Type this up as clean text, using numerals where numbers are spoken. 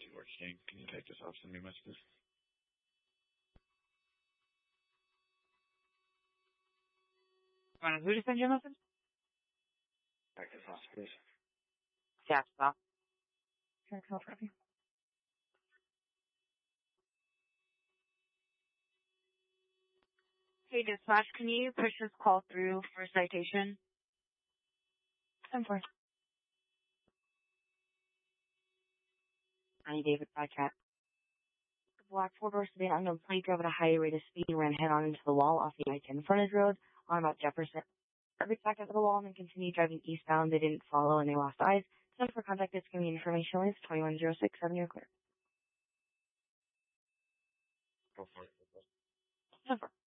working. Can you take this off? Send me messages. Who to send you a message? Take this off, please. Yeah, stop. Can I call for you? Hey, dispatch, can you push this call through for citation? 10-4. I'm David Bycat. The black four-door sedan unknown plate drove at a high rate of speed and ran head-on into the wall off the I-10 frontage road on about Jefferson. They backed up to the wall and then continued driving eastbound. They didn't follow and they lost eyes. Send for contact this community information is 2106 Avenue Clear. Go for it. 10-4.